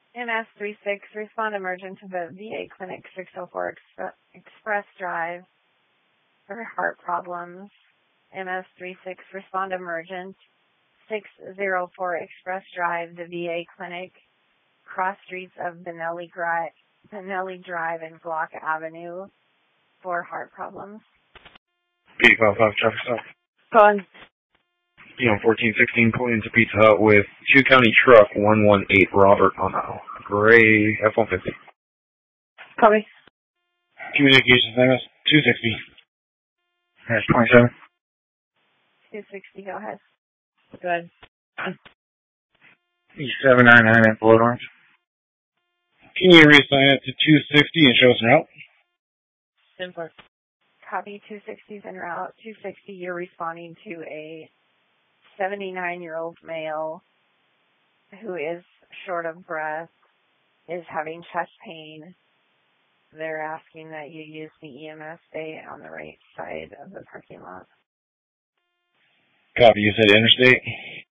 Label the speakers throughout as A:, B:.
A: MS-36, respond emergent to the VA Clinic 604 Express Drive for heart problems. MS-36, respond emergent 604 Express Drive, the VA Clinic, cross streets of Benelli Drive and Glock Avenue for heart problems.
B: P55 traffic stop.
A: Go on.
B: PM1416 pulling into Pizza Hut with 2 County Truck 118 Robert on a gray F-150.
A: Copy.
B: Communications MS 260. That's 27.
A: 260, go ahead. Good.
B: E799 at Blood Orange. Can you reassign it to 260 and show us an route?
A: Simpler. Copy. 260 is en route. 260, you're responding to a 79-year-old male who is short of breath, is having chest pain. They're asking that you use the EMS bay on the right side of the parking lot.
B: Copy. You said interstate?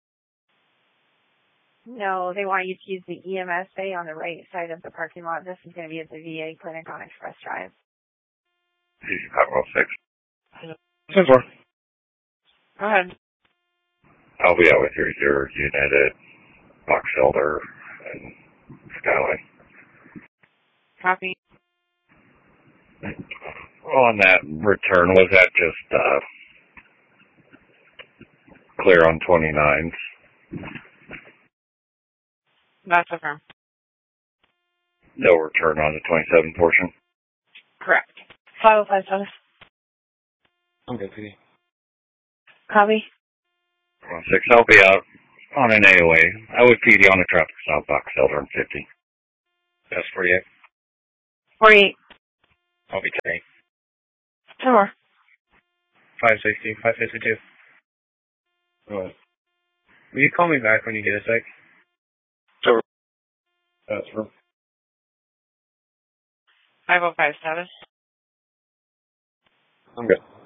A: No, they want you to use the EMS bay on the right side of the parking lot. This is going to be at the VA Clinic on Express Drive.
B: 506. 10-4.
A: Go ahead.
C: I'll be out with your unit at Box Elder and Skyway.
A: Copy.
C: On that return, was that just clear on 29s?
A: That's affirmed.
C: No return on the 27 portion?
A: Correct. 5057.
B: I'm good, PD.
A: Copy.
C: 6, I'll be out on an AOA. I would PD on the traffic stop, Box Elder and 50. That's 48.
A: 48.
C: I'll be taking.
A: 2 more.
B: 560, 552. What? Will you call me back when you get a sec?
C: Sure.
B: That's for
A: 5057.
B: I'm good.